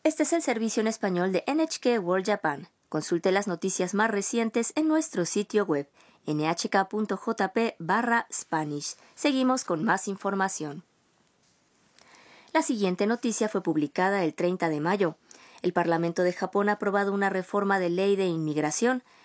Este es el servicio en español de NHK World Japan. Consulte las noticias más recientes en nuestro sitio web nhk.jp/Spanish. Seguimos con más información. La siguiente noticia fue publicada el 30 de mayo. El Parlamento de Japón ha aprobado una reforma de ley de inmigración